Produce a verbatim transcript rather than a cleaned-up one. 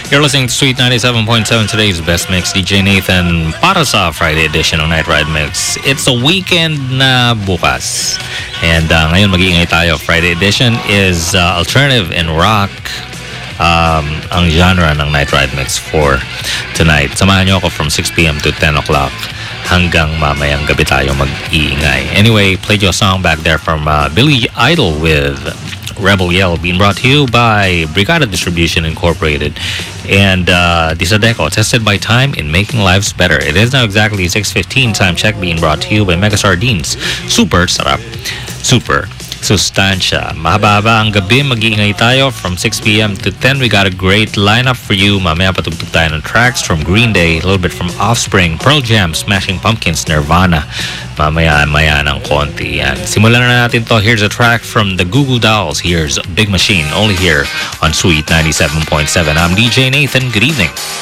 You're listening to Sweet ninety-seven point seven, today's best mix. D J Nathan para sa Friday edition ng Night Ride Mix. It's a weekend na bukas. And uh, ngayon mag-iingay tayo. Friday edition is uh, alternative and rock. Um, ang genre ng Night Ride Mix for tonight. Samahan niyo ako from six p.m. to ten o'clock hanggang mamayang gabi tayo mag-iingay. Anyway, played your song back there from uh, Billy Idol with Rebel Yell, being brought to you by Brigada Distribution Incorporated and uh, Disadeco, tested by time in making lives better. It is now exactly six fifteen, time check, being brought to you by Mega Sardines. Super sarap. Super sustansya. Mahaba-haba ang gabi, mag-iingay tayo from six p.m. to ten. We got a great lineup for you. Mamaya patugtog tayo ng tracks from Green Day, a little bit from Offspring, Pearl Jam, Smashing Pumpkins, Nirvana. Mamaya-maya ng konti yan. Simulan na natin to. Here's a track from the Google Dolls. Here's Big Machine, only here on Sweet ninety-seven point seven. I'm D J Nathan. Good evening.